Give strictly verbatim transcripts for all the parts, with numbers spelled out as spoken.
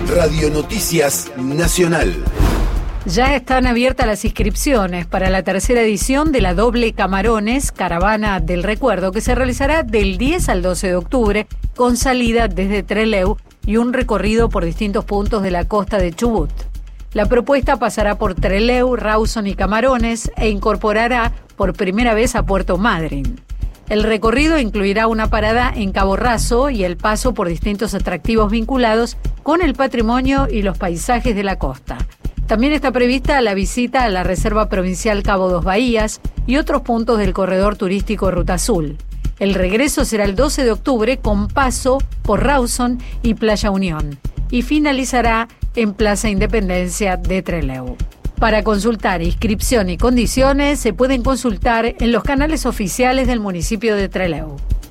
Radio Noticias Nacional. Ya están abiertas las inscripciones para la tercera edición de la Doble Camarones, Caravana del Recuerdo, que se realizará del diez al doce de octubre, con salida desde Trelew y un recorrido por distintos puntos de la costa de Chubut. La propuesta pasará por Trelew, Rawson y Camarones e incorporará por primera vez a Puerto Madryn. El recorrido incluirá una parada en Cabo Raso y el paso por distintos atractivos vinculados con el patrimonio y los paisajes de la costa. También está prevista la visita a la Reserva Provincial Cabo Dos Bahías y otros puntos del corredor turístico Ruta Azul. El regreso será el doce de octubre con paso por Rawson y Playa Unión y finalizará en Plaza Independencia de Trelew. Para consultar inscripción y condiciones se pueden consultar en los canales oficiales del municipio de Trelew.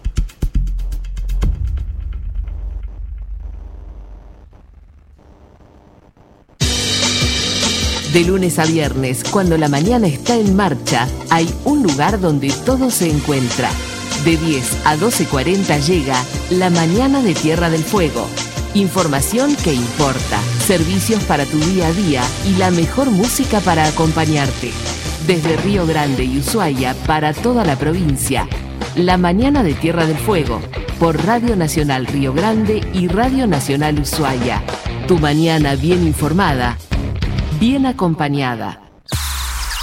De lunes a viernes, cuando la mañana está en marcha, hay un lugar donde todo se encuentra. De diez a doce cuarenta llega La Mañana de Tierra del Fuego. Información que importa, servicios para tu día a día y la mejor música para acompañarte. Desde Río Grande y Ushuaia para toda la provincia. La Mañana de Tierra del Fuego, por Radio Nacional Río Grande y Radio Nacional Ushuaia. Tu mañana bien informada, bien acompañada.